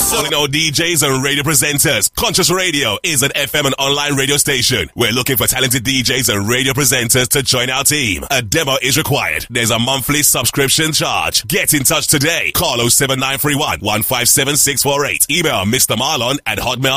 Calling all DJs and radio presenters. Conscious Radio is an FM and online radio station. We're looking for talented DJs and radio presenters to join our team. A demo is required. There's a monthly subscription charge. Get in touch today. Call 07931 157648. Email Mr. Marlon at hotmail.com.